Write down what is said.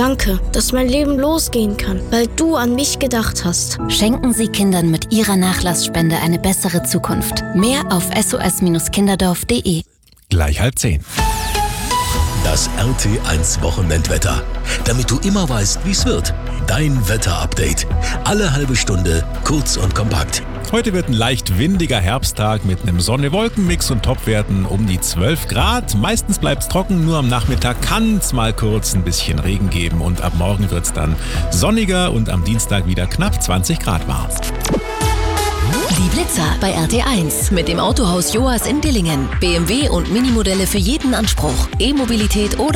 Danke, dass mein Leben losgehen kann, weil du an mich gedacht hast. Schenken Sie Kindern mit Ihrer Nachlassspende eine bessere Zukunft. Mehr auf sos-kinderdorf.de. Gleich 9:30. Das RT1 Wochenendwetter. Damit du immer weißt, wie es wird. Dein Wetterupdate. Alle halbe Stunde, kurz und kompakt. Heute wird ein leicht windiger Herbsttag mit einem Sonne-Wolken-Mix und Topwerten um die 12 Grad. Meistens bleibt es trocken, nur am Nachmittag kann es mal kurz ein bisschen Regen geben. Und ab morgen wird es dann sonniger und am Dienstag wieder knapp 20 Grad warm. Die Blitzer bei RT1 mit dem Autohaus Joas in Dillingen. BMW und Minimodelle für jeden Anspruch. E-Mobilität oder